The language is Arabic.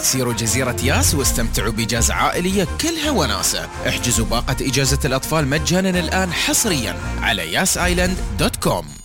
سيروا جزيرة ياس واستمتعوا بإجازة عائلية كلها وناسة. احجزوا باقة إجازة الأطفال مجانا الآن حصريا على yasisland.com.